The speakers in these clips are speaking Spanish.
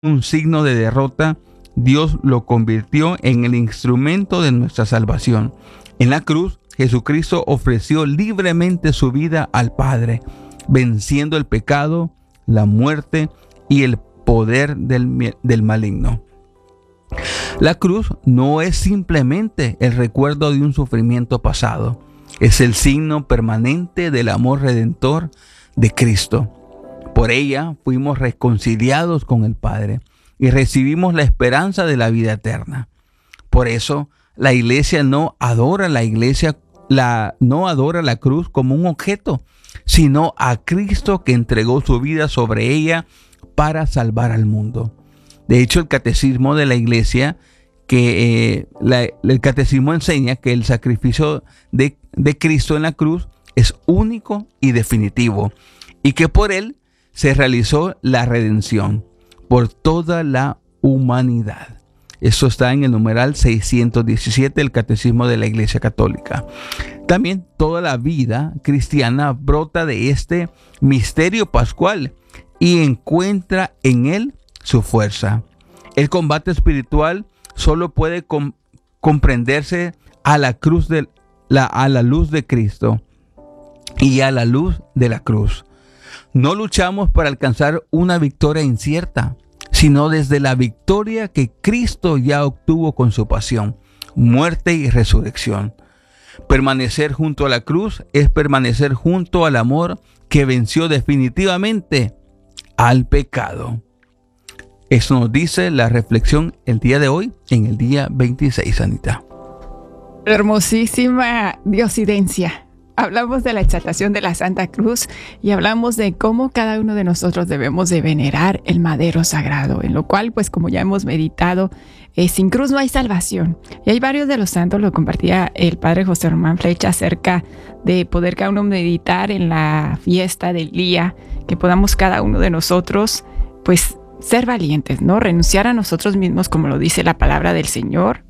un signo de derrota, Dios lo convirtió en el instrumento de nuestra salvación. En la cruz, Jesucristo ofreció libremente su vida al Padre, venciendo el pecado, la muerte y el poder del maligno. La cruz no es simplemente el recuerdo de un sufrimiento pasado, es el signo permanente del amor redentor de Cristo. Por ella fuimos reconciliados con el Padre y recibimos la esperanza de la vida eterna. Por eso la iglesia no adora la cruz como un objeto, sino a Cristo que entregó su vida sobre ella para salvar al mundo. De hecho, el catecismo de la iglesia, el catecismo enseña que el sacrificio de Cristo en la cruz es único y definitivo, y que por él se realizó la redención por toda la humanidad. Eso está en el numeral 617 del Catecismo de la Iglesia Católica. También toda la vida cristiana brota de este misterio pascual y encuentra en él su fuerza. El combate espiritual solo puede comprenderse a la luz de Cristo y a la luz de la cruz. No luchamos para alcanzar una victoria incierta, sino desde la victoria que Cristo ya obtuvo con su pasión, muerte y resurrección. Permanecer junto a la cruz es permanecer junto al amor que venció definitivamente al pecado. Eso nos dice la reflexión el día de hoy, en el día 26, Anita. Hermosísima diosidencia. Hablamos de la exaltación de la Santa Cruz y hablamos de cómo cada uno de nosotros debemos de venerar el madero sagrado, en lo cual, pues como ya hemos meditado, sin cruz no hay salvación. Y hay varios de los santos, lo compartía el padre José Román Flecha, acerca de poder cada uno meditar en la fiesta del día, que podamos cada uno de nosotros, pues ser valientes, ¿no? Renunciar a nosotros mismos, como lo dice la palabra del Señor,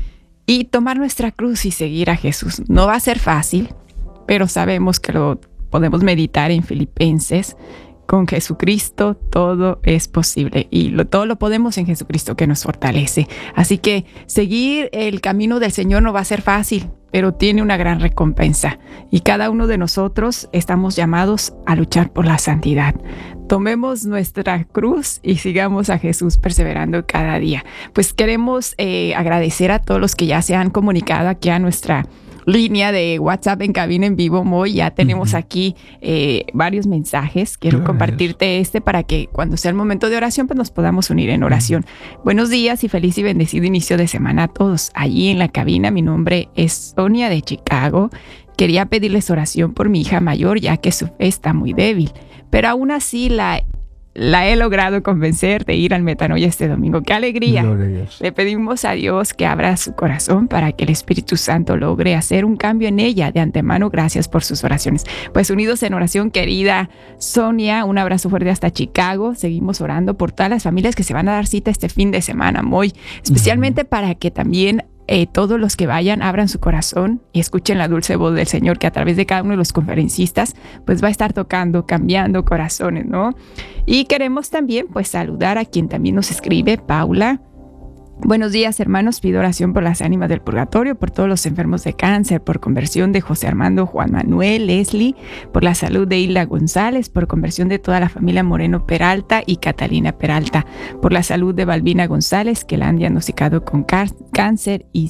y tomar nuestra cruz y seguir a Jesús. No va a ser fácil, pero sabemos que lo podemos meditar en Filipenses. Con Jesucristo todo es posible y todo lo podemos en Jesucristo que nos fortalece. Así que seguir el camino del Señor no va a ser fácil, pero tiene una gran recompensa. Y cada uno de nosotros estamos llamados a luchar por la santidad. Tomemos nuestra cruz y sigamos a Jesús perseverando cada día. Pues queremos agradecer a todos los que ya se han comunicado aquí a nuestra línea de WhatsApp en Cabina en Vivo, Moy. Ya tenemos aquí varios mensajes. Quiero compartirte para que cuando sea el momento de oración, pues nos podamos unir en oración. Buenos días y feliz y bendecido inicio de semana a todos. Allí en la cabina, mi nombre es Sonia de Chicago. Quería pedirles oración por mi hija mayor, ya que su fe está muy débil, pero aún así la he logrado convencer de ir al Metanoia este domingo. ¡Qué alegría! Le pedimos a Dios que abra su corazón para que el Espíritu Santo logre hacer un cambio en ella. De antemano, gracias por sus oraciones. Pues unidos en oración, querida Sonia, un abrazo fuerte hasta Chicago. Seguimos orando por todas las familias que se van a dar cita este fin de semana, muy especialmente para que también todos los que vayan abran su corazón y escuchen la dulce voz del Señor, que a través de cada uno de los conferencistas pues va a estar tocando, cambiando corazones, ¿no? Y queremos también pues saludar a quien también nos escribe, Paula. Buenos días, hermanos. Pido oración por las ánimas del purgatorio, por todos los enfermos de cáncer, por conversión de José Armando, Juan Manuel, Leslie, por la salud de Hilda González, por conversión de toda la familia Moreno Peralta y Catalina Peralta, por la salud de Balbina González, que la han diagnosticado con cáncer, y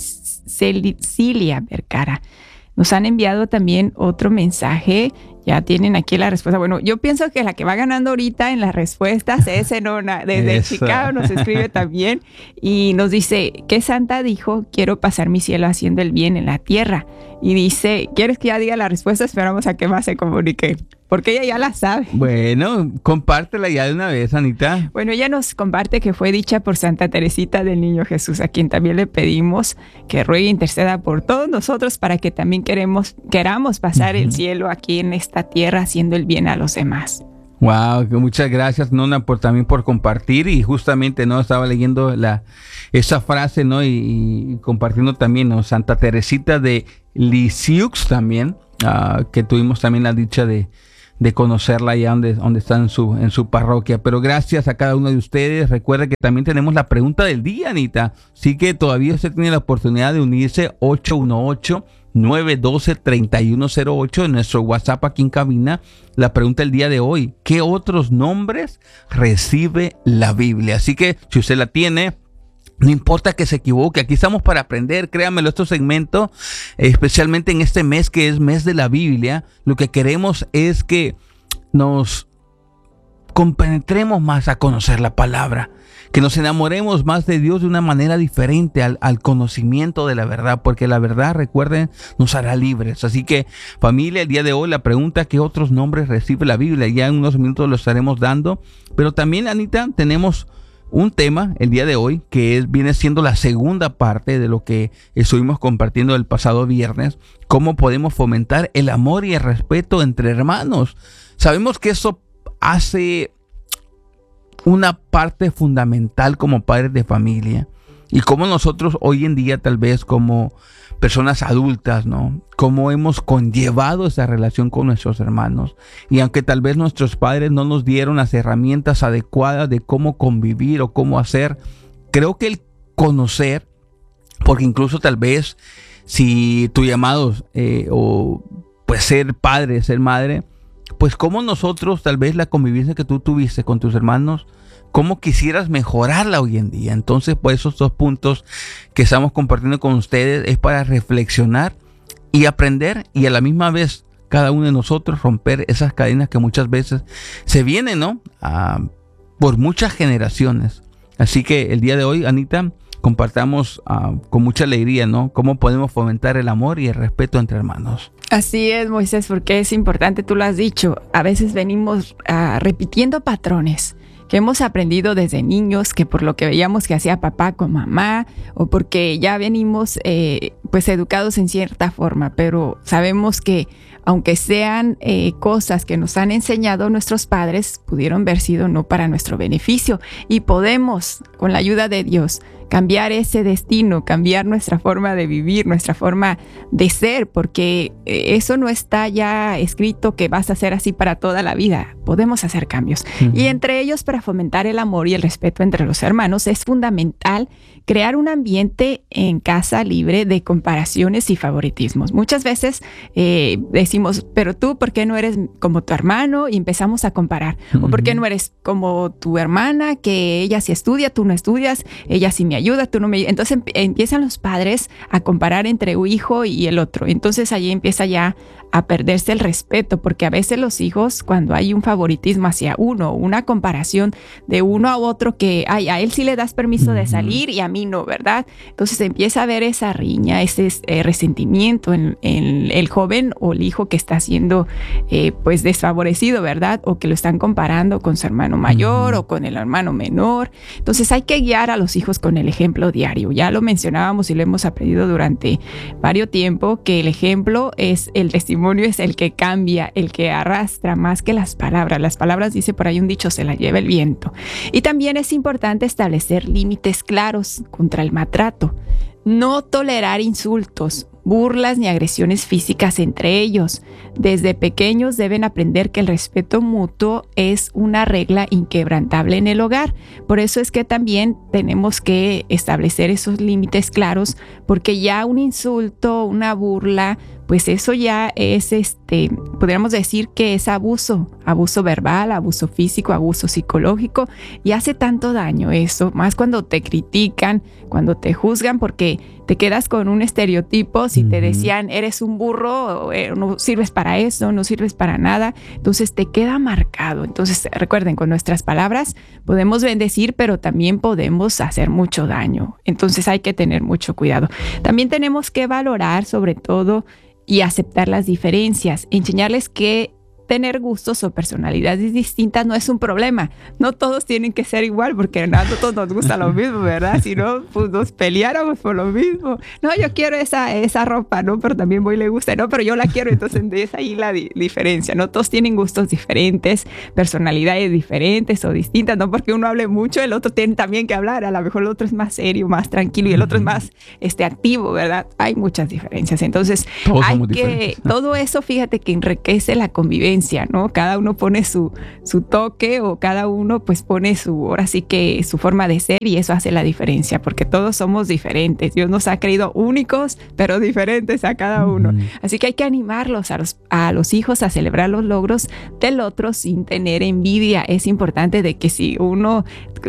Cilia Vergara. Nos han enviado también otro mensaje. Ya tienen aquí la respuesta. Bueno, yo pienso que la que va ganando ahorita en las respuestas es Enona, desde Chicago nos escribe también y nos dice, ¿qué santa dijo? Quiero pasar mi cielo haciendo el bien en la tierra. Y dice, ¿quieres que ya diga la respuesta? Esperamos a que más se comunique, porque ella ya la sabe. Bueno, compártela ya de una vez, Anita. Bueno, ella nos comparte que fue dicha por Santa Teresita del Niño Jesús, a quien también le pedimos que ruegue e interceda por todos nosotros para que también queramos pasar el cielo aquí en esta tierra haciendo el bien a los demás. Wow, muchas gracias, Nona, también por compartir. Y justamente no estaba leyendo esa frase, ¿no? Y compartiendo también, ¿no? Santa Teresita de Lisieux también, que tuvimos también la dicha de de conocerla allá donde está en su parroquia. Pero gracias a cada uno de ustedes. Recuerda que también tenemos la pregunta del día, Anita. Así que todavía usted tiene la oportunidad de unirse 818-912-3108 en nuestro WhatsApp aquí en cabina. La pregunta del día de hoy: ¿qué otros nombres recibe la Biblia? Así que si usted la tiene, no importa que se equivoque, aquí estamos para aprender. Créanmelo, estos segmentos, especialmente en este mes que es mes de la Biblia, lo que queremos es que nos compenetremos más a conocer la palabra, que nos enamoremos más de Dios de una manera diferente al conocimiento de la verdad, porque la verdad, recuerden, nos hará libres. Así que, familia, el día de hoy la pregunta: ¿qué otros nombres recibe la Biblia? Ya en unos minutos lo estaremos dando, pero también, Anita, tenemos un tema el día de hoy que viene siendo la segunda parte de lo que estuvimos compartiendo el pasado viernes: cómo podemos fomentar el amor y el respeto entre hermanos. Sabemos que eso hace una parte fundamental como padres de familia, y cómo nosotros hoy en día, tal vez como personas adultas, ¿no?, cómo hemos conllevado esa relación con nuestros hermanos. Y aunque tal vez nuestros padres no nos dieron las herramientas adecuadas de cómo convivir o cómo hacer, creo que el conocer, porque incluso tal vez si tu llamado o pues ser padre, ser madre, pues cómo nosotros, tal vez la convivencia que tú tuviste con tus hermanos, cómo quisieras mejorarla hoy en día. Entonces, pues esos dos puntos que estamos compartiendo con ustedes es para reflexionar y aprender, y a la misma vez cada uno de nosotros romper esas cadenas que muchas veces se vienen, ¿no?, por muchas generaciones. Así que el día de hoy, Anita, compartamos con mucha alegría, ¿no?, cómo podemos fomentar el amor y el respeto entre hermanos. Así es, Moisés, porque es importante, tú lo has dicho, a veces venimos repitiendo patrones que hemos aprendido desde niños, que por lo que veíamos que hacía papá con mamá, o porque ya venimos pues educados en cierta forma, pero sabemos que aunque sean cosas que nos han enseñado nuestros padres, pudieron haber sido no para nuestro beneficio, y podemos, con la ayuda de Dios, cambiar ese destino, cambiar nuestra forma de vivir, nuestra forma de ser, porque eso no está ya escrito que vas a ser así para toda la vida. Podemos hacer cambios. Uh-huh. Y entre ellos, para fomentar el amor y el respeto entre los hermanos, es fundamental crear un ambiente en casa libre de comparaciones y favoritismos. Muchas veces decimos, pero tú, ¿por qué no eres como tu hermano? Y empezamos a comparar. Uh-huh. O ¿por qué no eres como tu hermana, que ella sí estudia, tú no estudias, ella sí me ayuda, tú no me ayudas? Entonces empiezan los padres a comparar entre un hijo y el otro. Entonces allí empieza ya a perderse el respeto, porque a veces los hijos, cuando hay un favoritismo hacia uno, una comparación de uno a otro, que ay, a él sí le das permiso de salir y a mí no, ¿verdad? Entonces empieza a haber esa riña, ese resentimiento en el joven o el hijo que está siendo pues desfavorecido, ¿verdad? O que lo están comparando con su hermano mayor o con el hermano menor. Entonces hay que guiar a los hijos con el ejemplo diario. Ya lo mencionábamos y lo hemos aprendido durante varios tiempo, que el ejemplo es el testimonio, es el que cambia, el que arrastra más que las palabras. Las palabras, dice por ahí un dicho, se las lleva el viento. Y también es importante establecer límites claros contra el maltrato. No tolerar insultos, burlas ni agresiones físicas entre ellos. Desde pequeños deben aprender que el respeto mutuo es una regla inquebrantable en el hogar. Por eso es que también tenemos que establecer esos límites claros, porque ya un insulto, una burla, pues eso ya es, podríamos decir que es abuso verbal, abuso físico, abuso psicológico, y hace tanto daño eso, más cuando te critican, cuando te juzgan, porque te quedas con un estereotipo. Si te decían, eres un burro, no sirves para eso, no sirves para nada, entonces te queda marcado. Entonces recuerden, con nuestras palabras podemos bendecir, pero también podemos hacer mucho daño. Entonces hay que tener mucho cuidado. También tenemos que valorar, sobre todo, y aceptar las diferencias, enseñarles que tener gustos o personalidades distintas no es un problema. No todos tienen que ser igual, porque a todos nos gusta lo mismo, ¿verdad? Si no, pues nos peleáramos por lo mismo. No, yo quiero esa ropa, ¿no? Pero también voy y le gusta, ¿no? Pero yo la quiero, entonces es ahí la diferencia, ¿no? Todos tienen gustos diferentes, personalidades diferentes o distintas, no porque uno hable mucho, el otro tiene también que hablar. A lo mejor el otro es más serio, más tranquilo, y el otro es más activo, ¿verdad? Hay muchas diferencias. Entonces, todo eso, fíjate, que enriquece la convivencia diferencia, ¿no? Cada uno pone su toque, o cada uno pues pone ahora sí que su forma de ser, y eso hace la diferencia, porque todos somos diferentes. Dios nos ha creído únicos, pero diferentes a cada uno. Así que hay que animarlos a los hijos a celebrar los logros del otro sin tener envidia. Es importante de que si uno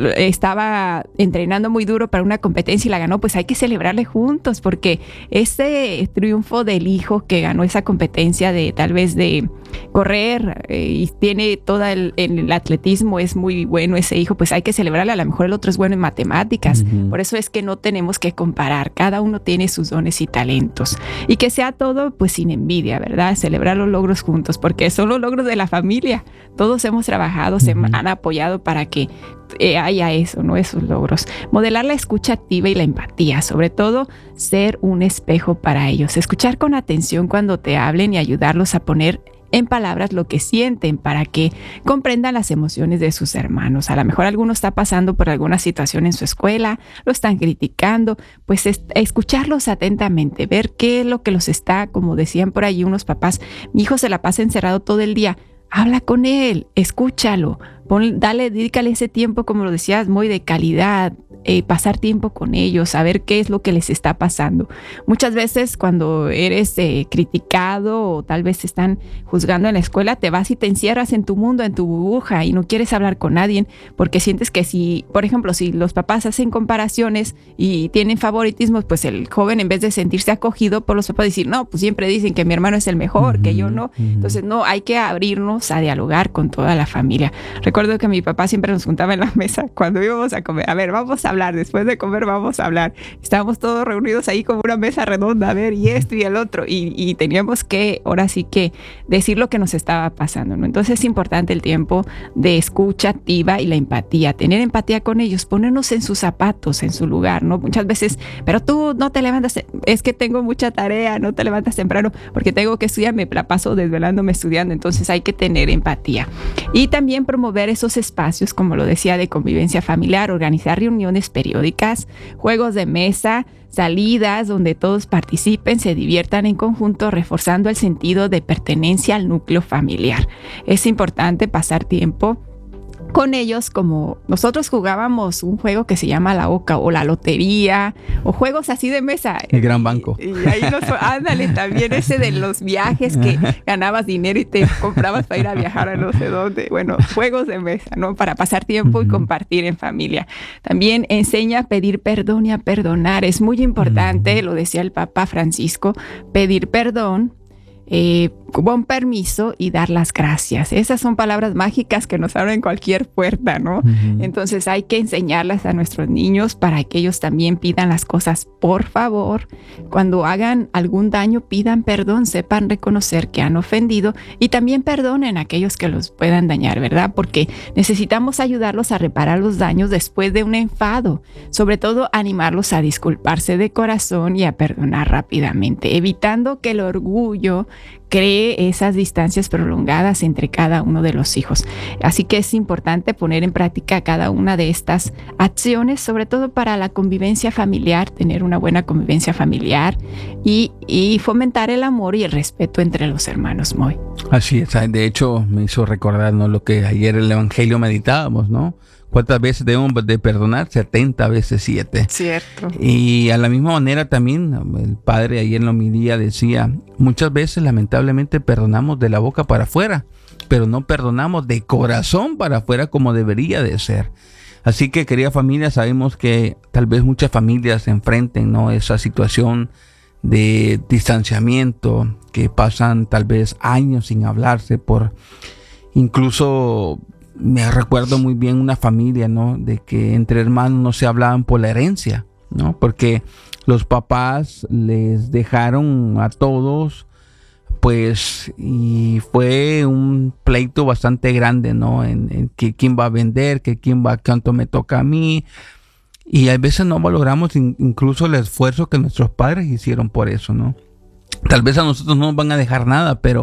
estaba entrenando muy duro para una competencia y la ganó, pues hay que celebrarle juntos, porque ese triunfo del hijo que ganó esa competencia de tal vez de correr y tiene todo el atletismo, es muy bueno ese hijo, pues hay que celebrarle. A lo mejor el otro es bueno en matemáticas. Por eso es que no tenemos que comparar, cada uno tiene sus dones y talentos, y que sea todo pues sin envidia, ¿verdad? Celebrar los logros juntos, porque son los logros de la familia. Todos hemos trabajado, se han apoyado para que haya eso, ¿no? Esos logros. Modelar la escucha activa y la empatía, sobre todo ser un espejo para ellos, escuchar con atención cuando te hablen y ayudarlos a poner en palabras lo que sienten para que comprendan las emociones de sus hermanos. A lo mejor alguno está pasando por alguna situación en su escuela, lo están criticando, pues escucharlos atentamente, ver qué es lo que los está, como decían por allí unos papás, mi hijo se la pasa encerrado todo el día. Habla con él, escúchalo, dedícale ese tiempo, como lo decías, muy de calidad, pasar tiempo con ellos, saber qué es lo que les está pasando. Muchas veces cuando eres criticado o tal vez te están juzgando en la escuela, te vas y te encierras en tu mundo, en tu burbuja, y no quieres hablar con nadie porque sientes que si, por ejemplo, si los papás hacen comparaciones y tienen favoritismos, pues el joven, en vez de sentirse acogido por los papás, decir, no, pues siempre dicen que mi hermano es el mejor, que yo no. Entonces, no, hay que abrirnos a dialogar con toda la familia. Recuerdo que mi papá siempre nos juntaba en la mesa cuando íbamos a comer. A ver, vamos a hablar, después de comer vamos a hablar. Estábamos todos reunidos ahí como una mesa redonda, a ver, y esto y el otro, y teníamos que, ahora sí que, decir lo que nos estaba pasando, ¿no? Entonces es importante el tiempo de escucha activa y la empatía, tener empatía con ellos, ponernos en sus zapatos, en su lugar, ¿no? Muchas veces, pero tú no te levantas, es que tengo mucha tarea, no te levantas temprano porque tengo que estudiar, me la paso desvelándome estudiando. Entonces hay que tener empatía. Y también promover esos espacios, como lo decía, de convivencia familiar, organizar reuniones periódicas, juegos de mesa, salidas donde todos participen, se diviertan en conjunto, reforzando el sentido de pertenencia al núcleo familiar. Es importante pasar tiempo con ellos, como nosotros jugábamos un juego que se llama la oca o la lotería, o juegos así de mesa. El gran banco. Y ahí ándale, también ese de los viajes que ganabas dinero y te comprabas para ir a viajar a no sé dónde. Bueno, juegos de mesa, ¿no? Para pasar tiempo y compartir en familia. También enseña a pedir perdón y a perdonar. Es muy importante, lo decía el Papa Francisco, pedir perdón, con permiso y dar las gracias. Esas son palabras mágicas que nos abren cualquier puerta, ¿no? Entonces hay que enseñarlas a nuestros niños para que ellos también pidan las cosas por favor. Cuando hagan algún daño, pidan perdón, sepan reconocer que han ofendido y también perdonen a aquellos que los puedan dañar, ¿verdad? Porque necesitamos ayudarlos a reparar los daños después de un enfado. Sobre todo, animarlos a disculparse de corazón y a perdonar rápidamente, evitando que el orgullo cree esas distancias prolongadas entre cada uno de los hijos. Así que es importante poner en práctica cada una de estas acciones, sobre todo para la convivencia familiar, tener una buena convivencia familiar y fomentar el amor y el respeto entre los hermanos, Moy. Así es, de hecho me hizo recordar, ¿no?, lo que ayer en el Evangelio meditábamos, ¿no? ¿Cuántas veces debemos de perdonar? 70 veces 7. Cierto. Y a la misma manera también, el padre ayer en la homilía decía, muchas veces lamentablemente perdonamos de la boca para afuera, pero no perdonamos de corazón para afuera como debería de ser. Así que, querida familia, sabemos que tal vez muchas familias se enfrenten, ¿no?, esa situación de distanciamiento, que pasan tal vez años sin hablarse por incluso... Me recuerdo muy bien una familia, ¿no?, de que entre hermanos no se hablaban por la herencia, ¿no? Porque los papás les dejaron a todos, pues, y fue un pleito bastante grande, ¿no? En que quién va a vender, que cuánto me toca a mí. Y a veces no valoramos incluso el esfuerzo que nuestros padres hicieron por eso, ¿no? Tal vez a nosotros no nos van a dejar nada, pero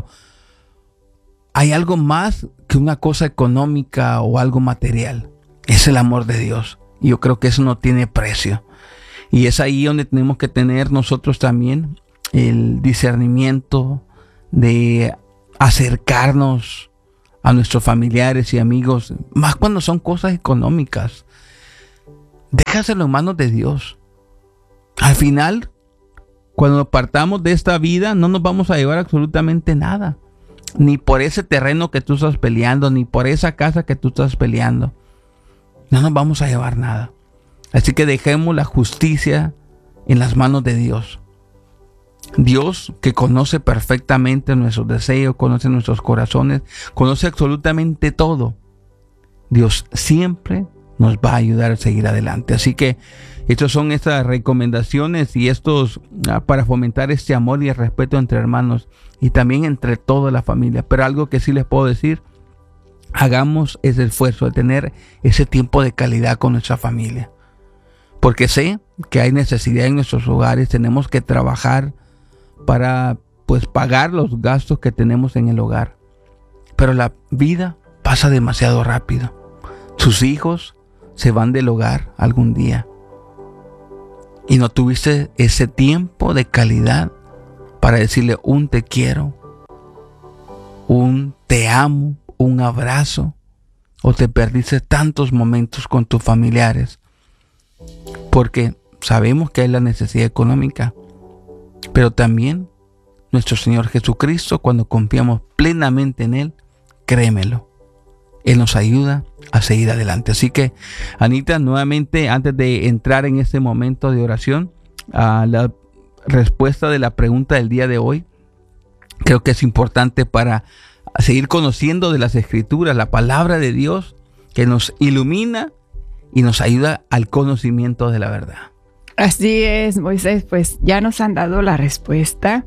hay algo más que una cosa económica o algo material. Es el amor de Dios. Y yo creo que eso no tiene precio. Y es ahí donde tenemos que tener nosotros también el discernimiento de acercarnos a nuestros familiares y amigos, más cuando son cosas económicas. Déjaselo en manos de Dios. Al final, cuando partamos de esta vida, no nos vamos a llevar absolutamente nada. Ni por ese terreno que tú estás peleando, ni por esa casa que tú estás peleando. No nos vamos a llevar nada. Así que dejemos la justicia en las manos de Dios. Dios, que conoce perfectamente nuestros deseos, conoce nuestros corazones, conoce absolutamente todo. Dios siempre nos va a ayudar a seguir adelante. Así que estas son estas recomendaciones y estos para fomentar este amor y el respeto entre hermanos y también entre toda la familia. Pero algo que sí les puedo decir, hagamos ese esfuerzo de tener ese tiempo de calidad con nuestra familia. Porque sé que hay necesidad en nuestros hogares, tenemos que trabajar para pagar los gastos que tenemos en el hogar. Pero la vida pasa demasiado rápido. Sus hijos se van del hogar algún día. Y no tuviste ese tiempo de calidad para decirle un te quiero, un te amo, un abrazo. O te perdiste tantos momentos con tus familiares. Porque sabemos que hay la necesidad económica. Pero también nuestro Señor Jesucristo, cuando confiamos plenamente en Él, créemelo, Él nos ayuda a seguir adelante. Así que, Anita, nuevamente, antes de entrar en este momento de oración, a la respuesta de la pregunta del día de hoy, creo que es importante para seguir conociendo de las Escrituras, la palabra de Dios, que nos ilumina y nos ayuda al conocimiento de la verdad. Así es, Moisés, pues ya nos han dado la respuesta.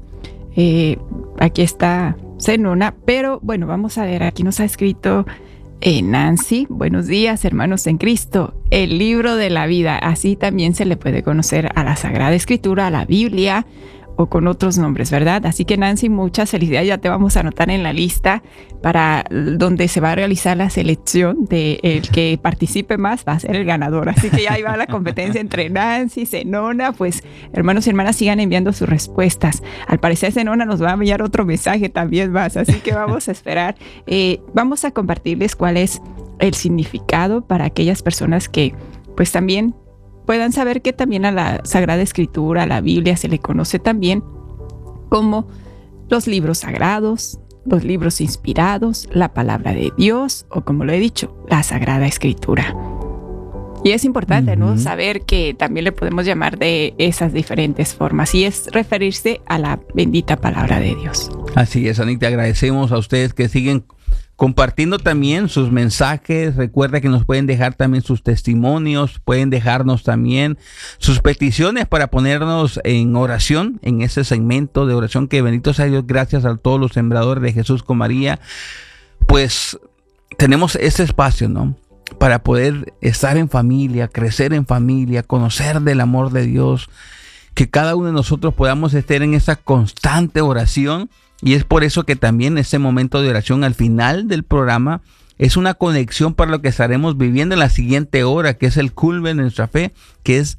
Aquí está Zenona, pero bueno, vamos a ver, aquí nos ha escrito Nancy. Buenos días, hermanos en Cristo. El libro de la vida, así también se le puede conocer a la Sagrada Escritura, a la Biblia, o con otros nombres, ¿verdad? Así que, Nancy, muchas felicidades. Ya te vamos a anotar en la lista para donde se va a realizar la selección de el que participe más va a ser el ganador. Así que ya ahí va la competencia entre Nancy, Zenona. Pues, hermanos y hermanas, sigan enviando sus respuestas. Al parecer, Zenona nos va a enviar otro mensaje también más. Así que vamos a esperar. Vamos a compartirles cuál es el significado para aquellas personas que, pues, también puedan saber que también a la Sagrada Escritura, a la Biblia, se le conoce también como los libros sagrados, los libros inspirados, la palabra de Dios, o como lo he dicho, la Sagrada Escritura. Y es importante, ¿no?, saber que también le podemos llamar de esas diferentes formas, y es referirse a la bendita palabra de Dios. Así es, Anita, agradecemos a ustedes que siguen compartiendo también sus mensajes. Recuerda que nos pueden dejar también sus testimonios, pueden dejarnos también sus peticiones para ponernos en oración, en ese segmento de oración que bendito sea Dios, gracias a todos los sembradores de Jesús con María, pues tenemos ese espacio, ¿no?, para poder estar en familia, crecer en familia, conocer del amor de Dios, que cada uno de nosotros podamos estar en esa constante oración. Y es por eso que también ese momento de oración al final del programa es una conexión para lo que estaremos viviendo en la siguiente hora, que es el culmen de nuestra fe, que es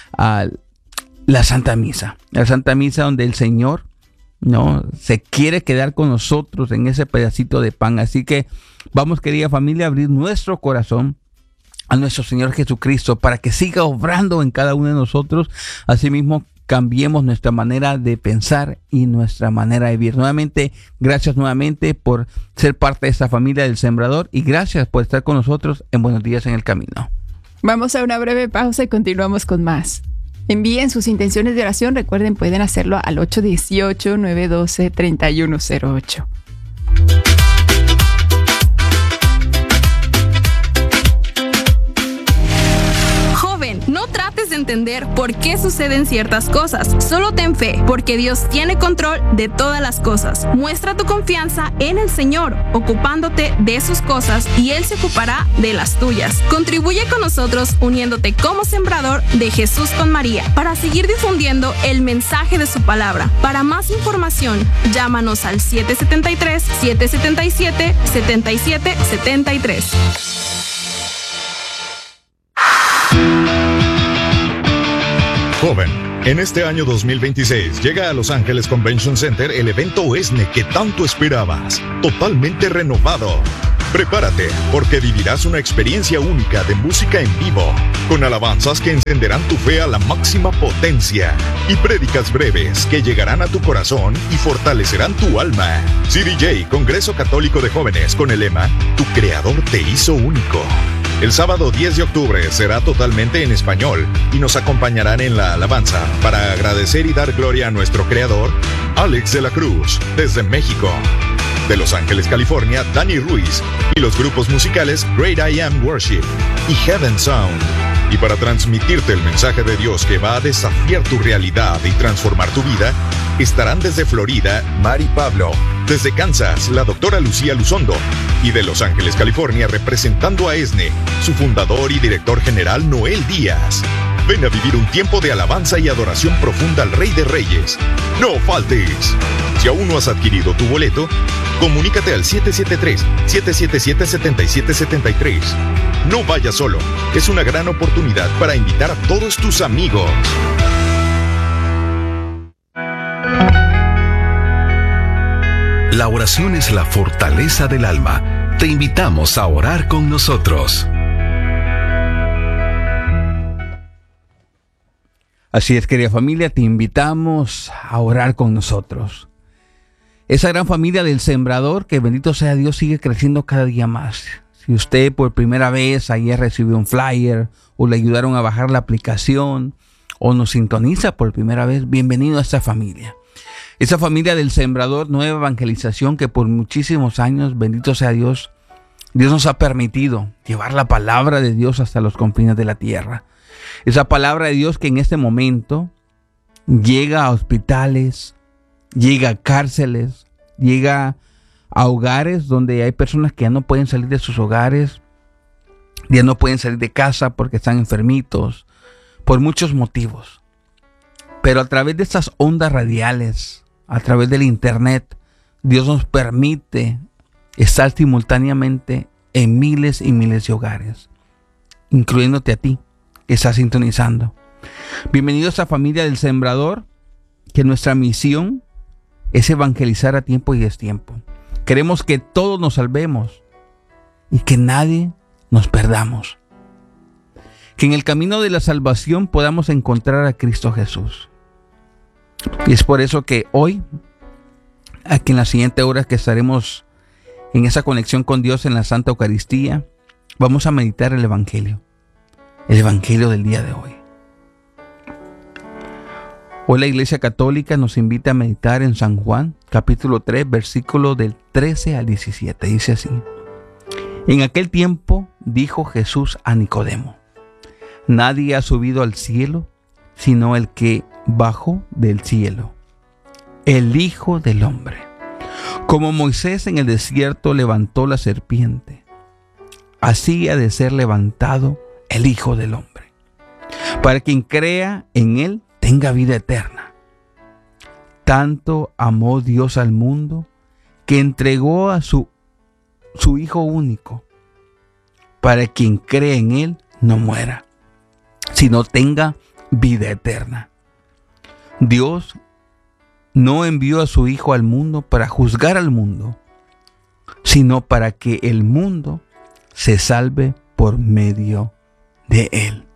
la Santa Misa. La Santa Misa donde el Señor, ¿no?, se quiere quedar con nosotros en ese pedacito de pan. Así que vamos, querida familia, a abrir nuestro corazón a nuestro Señor Jesucristo para que siga obrando en cada uno de nosotros. Asimismo, cambiemos nuestra manera de pensar y nuestra manera de vivir. Nuevamente, gracias nuevamente por ser parte de esta familia del Sembrador y gracias por estar con nosotros en Buenos Días en el Camino. Vamos a una breve pausa y continuamos con más. Envíen sus intenciones de oración. Recuerden, pueden hacerlo al 818-912-3108. No trates de entender por qué suceden ciertas cosas. Solo ten fe, porque Dios tiene control de todas las cosas. Muestra tu confianza en el Señor, ocupándote de sus cosas, y Él se ocupará de las tuyas. Contribuye con nosotros uniéndote como sembrador de Jesús con María para seguir difundiendo el mensaje de su palabra. Para más información, llámanos al 773-777-7773. Joven, En este año 2026 llega a Los Ángeles Convention Center el evento ESNE que tanto esperabas, totalmente renovado. Prepárate, porque vivirás una experiencia única de música en vivo, con alabanzas que encenderán tu fe a la máxima potencia y prédicas breves que llegarán a tu corazón y fortalecerán tu alma. CDJ, Congreso Católico de Jóvenes, con el lema Tu Creador te hizo único. El sábado 10 de octubre será totalmente en español y nos acompañarán en la alabanza para agradecer y dar gloria a nuestro Creador, Alex de la Cruz, desde México. De Los Ángeles, California, Dani Ruiz y los grupos musicales Great I Am Worship y Heaven Sound. Y para transmitirte el mensaje de Dios que va a desafiar tu realidad y transformar tu vida, estarán desde Florida, Mari Pablo, desde Kansas, la doctora Lucía Luzondo, y de Los Ángeles, California, representando a ESNE, su fundador y director general, Noel Díaz. Ven a vivir un tiempo de alabanza y adoración profunda al Rey de Reyes. ¡No faltes! Si aún no has adquirido tu boleto, comunícate al 773-777-7773. No vayas solo. Es una gran oportunidad para invitar a todos tus amigos. La oración es la fortaleza del alma. Te invitamos a orar con nosotros. Así es, querida familia, te invitamos a orar con nosotros. Esa gran familia del Sembrador, que bendito sea Dios, sigue creciendo cada día más. Si usted por primera vez ayer recibió un flyer o le ayudaron a bajar la aplicación o nos sintoniza por primera vez, bienvenido a esta familia. Esa familia del Sembrador, nueva evangelización que por muchísimos años, bendito sea Dios, Dios nos ha permitido llevar la palabra de Dios hasta los confines de la tierra. Esa palabra de Dios que en este momento llega a hospitales, llega a cárceles, llega a hogares donde hay personas que ya no pueden salir de sus hogares, ya no pueden salir de casa porque están enfermitos, por muchos motivos. Pero a través de estas ondas radiales, a través del internet, Dios nos permite estar simultáneamente en miles y miles de hogares, incluyéndote a ti que estás sintonizando. Bienvenido a esta familia del Sembrador, que nuestra misión es evangelizar a tiempo y destiempo. Queremos que todos nos salvemos y que nadie nos perdamos. Que en el camino de la salvación podamos encontrar a Cristo Jesús. Y es por eso que hoy, aquí en la siguiente hora que estaremos en esa conexión con Dios en la Santa Eucaristía, vamos a meditar el Evangelio del día de hoy. Hoy la Iglesia Católica nos invita a meditar en San Juan, capítulo 3, versículo del 13 al 17. Dice así: En aquel tiempo dijo Jesús a Nicodemo: Nadie ha subido al cielo, sino el que bajó del cielo, el Hijo del Hombre. Como Moisés en el desierto levantó la serpiente, así ha de ser levantado el Hijo del Hombre, para quien crea en él tenga vida eterna. Tanto amó Dios al mundo que entregó a su Hijo único, para quien cree en él no muera, sino tenga vida eterna. Dios no envió a su Hijo al mundo para juzgar al mundo, sino para que el mundo se salve por medio de él.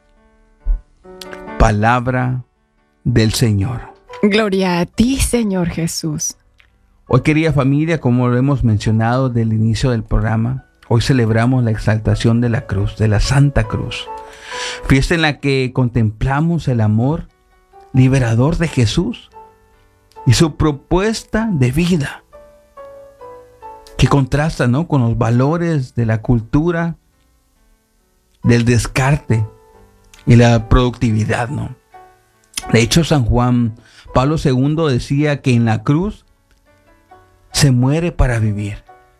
Palabra del Señor. Gloria a ti, Señor Jesús. Hoy, querida familia, como lo hemos mencionado del inicio del programa, hoy celebramos la exaltación de la cruz, de la Santa Cruz. Fiesta en la que contemplamos el amor liberador de Jesús y su propuesta de vida, que contrasta, ¿no?, con los valores de la cultura del descarte y la productividad, ¿no? De hecho, San Juan Pablo II decía que en la cruz se muere para vivir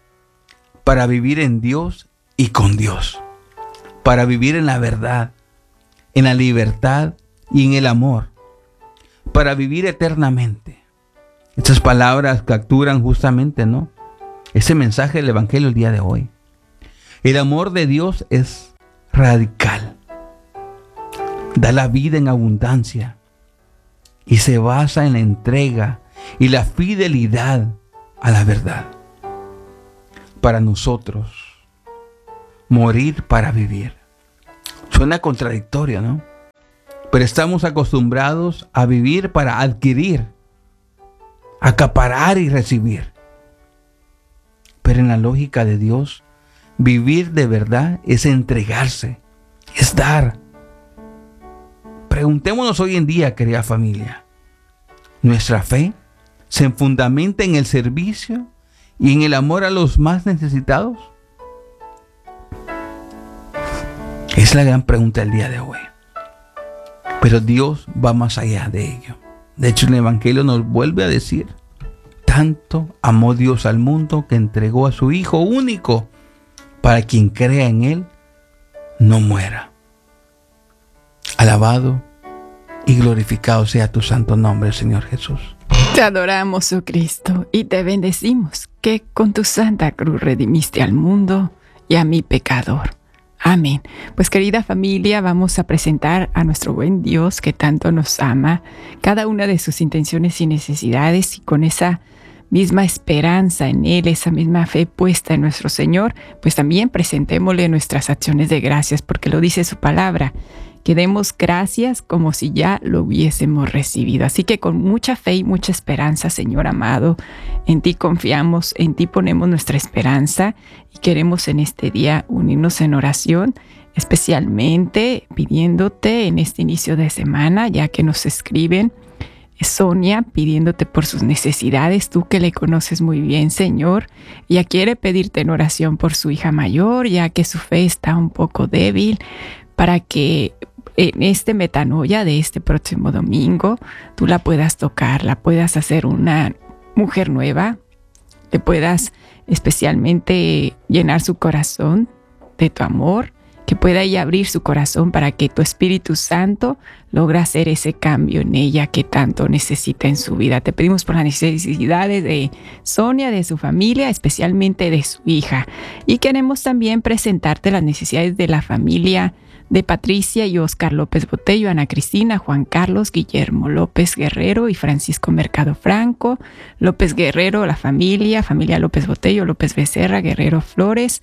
en Dios y con Dios, para vivir en la verdad, en la libertad y en el amor, para vivir eternamente. Estas palabras capturan justamente, ¿no?, ese mensaje del Evangelio el día de hoy. El amor de Dios es radical. Da la vida en abundancia. y se basa en la entrega y la fidelidad a la verdad. Para nosotros, morir para vivir. Suena contradictorio, ¿no? Pero estamos acostumbrados a vivir para adquirir, acaparar y recibir. Pero en la lógica de Dios, vivir de verdad es entregarse, es dar. Preguntémonos hoy en día, querida familia, ¿nuestra fe se fundamenta en el servicio y en el amor a los más necesitados? Es la gran pregunta del día de hoy. Pero Dios va más allá de ello. De hecho, el Evangelio nos vuelve a decir: tanto amó Dios al mundo que entregó a su Hijo único, para quien crea en Él no muera. Alabado y glorificado sea tu santo nombre, Señor Jesús. Te adoramos, oh Cristo, y te bendecimos, que con tu santa cruz redimiste al mundo y a mi pecador. Amén. Pues, querida familia, vamos a presentar a nuestro buen Dios que tanto nos ama, cada una de sus intenciones y necesidades, y con esa misma esperanza en Él, esa misma fe puesta en nuestro Señor, pues también presentémosle nuestras acciones de gracias, porque lo dice su palabra, que demos gracias como si ya lo hubiésemos recibido. Así que con mucha fe y mucha esperanza, Señor amado, en ti confiamos, en ti ponemos nuestra esperanza, y queremos en este día unirnos en oración, especialmente pidiéndote en este inicio de semana, ya que nos escriben Sonia pidiéndote por sus necesidades, tú que le conoces muy bien, Señor. Ella quiere pedirte en oración por su hija mayor, ya que su fe está un poco débil, para que en este metanoia de este próximo domingo tú la puedas tocar, la puedas hacer una mujer nueva, le puedas especialmente llenar su corazón de tu amor, que pueda ella abrir su corazón para que tu Espíritu Santo logre hacer ese cambio en ella que tanto necesita en su vida. Te pedimos por las necesidades de Sonia, de su familia, especialmente de su hija. Y queremos también presentarte las necesidades de la familia de Patricia y Oscar López Botello, Ana Cristina, Juan Carlos, Guillermo López Guerrero y Francisco Mercado Franco, López Guerrero, la familia López Botello, López Becerra, Guerrero Flores.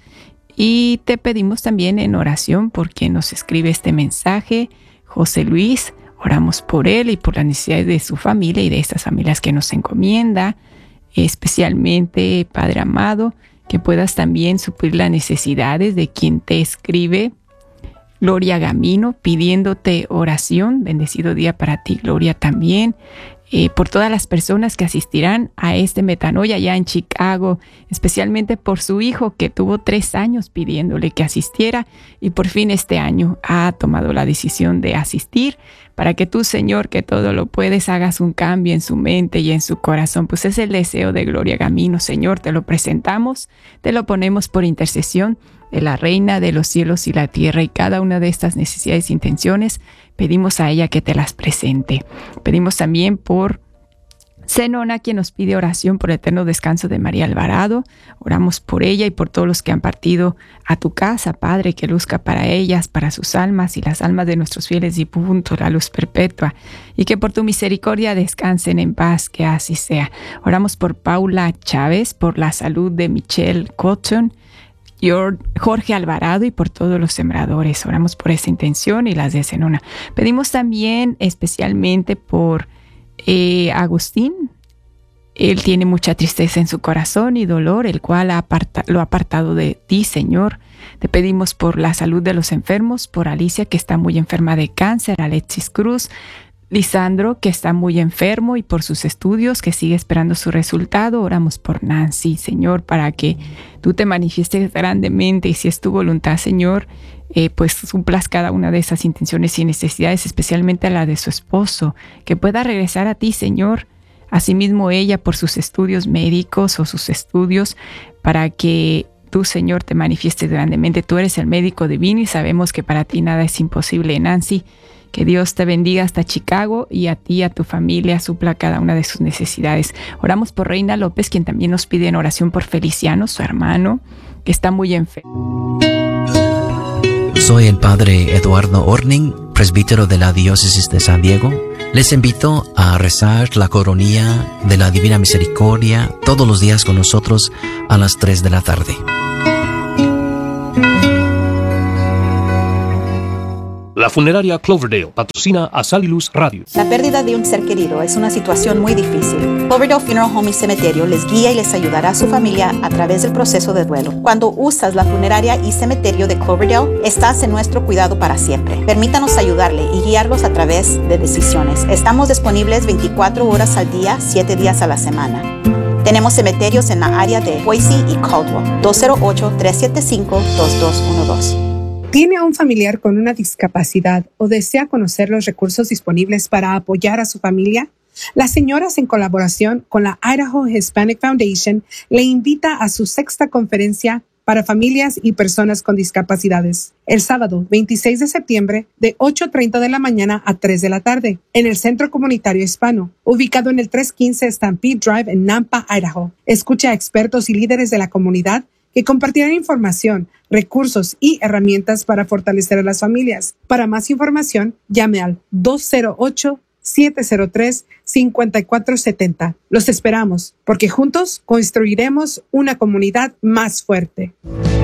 Y te pedimos también en oración por quien nos escribe este mensaje, José Luis. Oramos por él y por las necesidades de su familia y de estas familias que nos encomienda, especialmente, Padre amado, que puedas también suplir las necesidades de quien te escribe, Gloria Gamino, pidiéndote oración. Bendecido día para ti, Gloria, también. Por todas las personas que asistirán a este metanoia allá en Chicago, especialmente por su hijo que tuvo 3 años pidiéndole que asistiera y por fin este año ha tomado la decisión de asistir, para que tú, Señor, que todo lo puedes, hagas un cambio en su mente y en su corazón. Pues es el deseo de Gloria Gamino, Señor, te lo presentamos, te lo ponemos por intercesión de la Reina de los cielos y la tierra, y cada una de estas necesidades e intenciones pedimos a ella que te las presente. Pedimos también por Zenona, quien nos pide oración por el eterno descanso de María Alvarado. Oramos por ella y por todos los que han partido a tu casa, Padre, que luzca para ellas, para sus almas y las almas de nuestros fieles difuntos, la luz perpetua, y que por tu misericordia descansen en paz, que así sea. Oramos por Paula Chávez, por la salud de Michelle Cotton, Jorge Alvarado y por todos los sembradores. Oramos por esa intención y las de Zenona. Pedimos también especialmente por Agustín. Él tiene mucha tristeza en su corazón y dolor, el cual lo ha apartado de ti, Señor. Te pedimos por la salud de los enfermos, por Alicia, que está muy enferma de cáncer, Alexis Cruz, Lisandro, que está muy enfermo y por sus estudios, que sigue esperando su resultado. Oramos por Nancy, Señor, para que tú te manifiestes grandemente y si es tu voluntad, Señor, pues suplas cada una de esas intenciones y necesidades, especialmente a la de su esposo, que pueda regresar a ti, Señor. Asimismo ella por sus estudios médicos o sus estudios, para que tú, Señor, te manifiestes grandemente. Tú eres el médico divino y sabemos que para ti nada es imposible, Nancy. Que Dios te bendiga hasta Chicago y a ti y a tu familia supla cada una de sus necesidades. Oramos por Reina López, quien también nos pide en oración por Feliciano, su hermano, que está muy enfermo. Soy el Padre Eduardo Orning, presbítero de la Diócesis de San Diego. Les invito a rezar la coronilla de la Divina Misericordia todos los días con nosotros a las 3 de la tarde. La funeraria Cloverdale patrocina a Sal y Luz Radio. La pérdida de un ser querido es una situación muy difícil. Cloverdale Funeral Home y Cementerio les guía y les ayudará a su familia a través del proceso de duelo. Cuando usas la funeraria y cementerio de Cloverdale, estás en nuestro cuidado para siempre. Permítanos ayudarle y guiarlos a través de decisiones. Estamos disponibles 24 horas al día, 7 días a la semana. Tenemos cementerios en la área de Boise y Caldwell. 208-375-2212. ¿Tiene a un familiar con una discapacidad o desea conocer los recursos disponibles para apoyar a su familia? Las señoras, en colaboración con la Idaho Hispanic Foundation, le invita a su 6ª conferencia para familias y personas con discapacidades, el sábado 26 de septiembre de 8:30 de la mañana a 3 de la tarde, en el Centro Comunitario Hispano, ubicado en el 315 Stampede Drive en Nampa, Idaho. Escucha a expertos y líderes de la comunidad que compartirán información, recursos y herramientas para fortalecer a las familias. Para más información, llame al 208-703-5470. Los esperamos, porque juntos construiremos una comunidad más fuerte.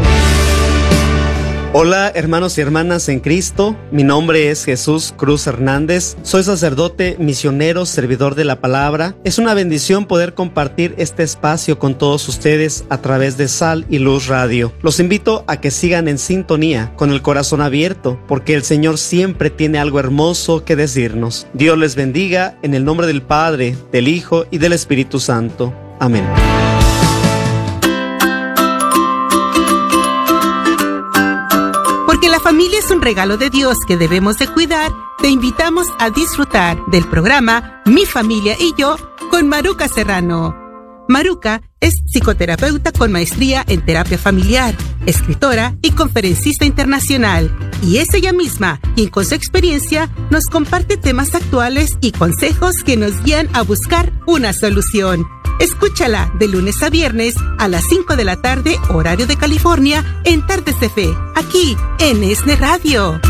Hola hermanos y hermanas en Cristo, mi nombre es Jesús Cruz Hernández, soy sacerdote, misionero, servidor de la palabra. Es una bendición poder compartir este espacio con todos ustedes a través de Sal y Luz Radio. Los invito a que sigan en sintonía, con el corazón abierto, porque el Señor siempre tiene algo hermoso que decirnos. Dios les bendiga en el nombre del Padre, del Hijo y del Espíritu Santo. Amén. Porque la familia es un regalo de Dios que debemos de cuidar, te invitamos a disfrutar del programa Mi Familia y Yo con Maruca Serrano. Maruca es psicoterapeuta con maestría en terapia familiar, escritora y conferencista internacional. Y es ella misma quien con su experiencia nos comparte temas actuales y consejos que nos guían a buscar una solución. Escúchala de lunes a viernes a las 5 de la tarde, horario de California, en Tardes de Fe, aquí en ESNE Radio.